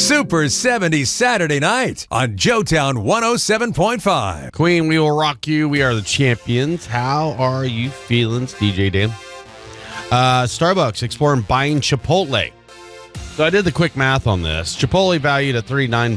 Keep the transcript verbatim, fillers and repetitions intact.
Super seventies Saturday night on Joetown one oh seven point five. Queen, we will rock you. We are the champions. How are you feeling, D J Dan? Uh, Starbucks exploring buying Chipotle. So I did the quick math on this. Chipotle valued at thirty-nine